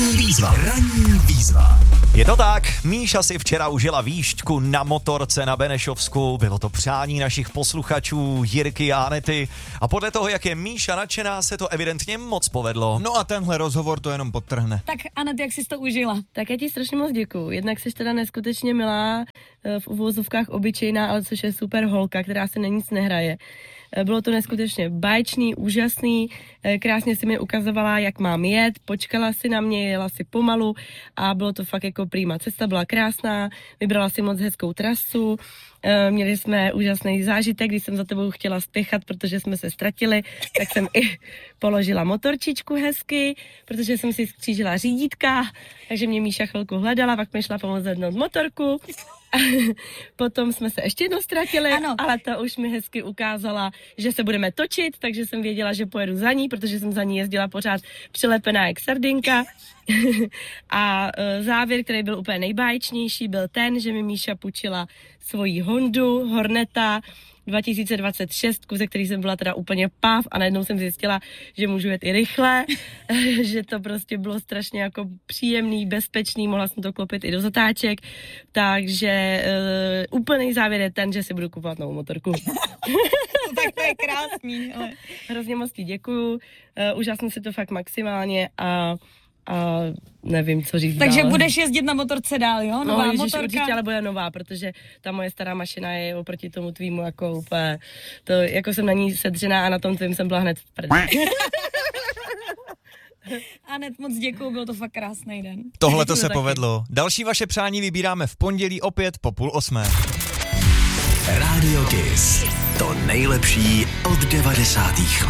Ranní výzva. Je to tak, Míša si včera užila výšťku na motorce na Benešovsku, bylo to přání našich posluchačů Jirky a Anety a podle toho, jak je Míša nadšená, se to evidentně moc povedlo. No a tenhle rozhovor to jenom podtrhne. Tak Anet, jak jsi to užila? Tak já ti strašně moc děkuju. Jednak jsi teda neskutečně milá, v uvozovkách obyčejná, ale což je super holka, která se na nic nehraje. Bylo to neskutečně báječný, úžasný, krásně si mi ukazovala, jak mám jet, počkala si na mě, jela si pomalu a bylo to fakt jako prima. Cesta byla krásná, vybrala si moc hezkou trasu, měli jsme úžasný zážitek, když jsem za tebou chtěla spěchat, protože jsme se ztratili, tak jsem i položila motorčičku hezky, protože jsem si skřížila řídítka, takže mě Míša chvilku hledala, pak mi šla pomoct zvednout motorku. Potom jsme se ještě jednou ztratili, ano. Ale ta už mi hezky ukázala, že se budeme točit, takže jsem věděla, že pojedu za ní, protože jsem za ní jezdila pořád přilepená jak sardinka. A závěr, který byl úplně nejbáječnější, byl ten, že mi Míša půjčila svoji Hondu Horneta 2026, ze který jsem byla teda úplně páv a najednou jsem zjistila, že můžu jet i rychle, že to prostě bylo strašně jako příjemný, bezpečný, mohla jsem to klopit i do zatáček, takže úplný závěr je ten, že si budu kupovat novou motorku. Tak to je krásný. Ale... Hrozně moc ti děkuju, úžasně si to fakt maximálně a nevím, co říct. Takže dál. Budeš jezdit na motorce dál, jo? Nová motorka? Určitě, ale bude nová, protože ta moje stará mašina je oproti tomu tvýmu jako úplně, to, jako jsem na ní sedřená a na tom tvým jsem byla hned v prdě. Anet, moc děkuju, byl to fakt krásný den. Tohle to se povedlo. Další vaše přání vybíráme v pondělí opět po 7:30. Radio Kiss. To nejlepší od 90. let.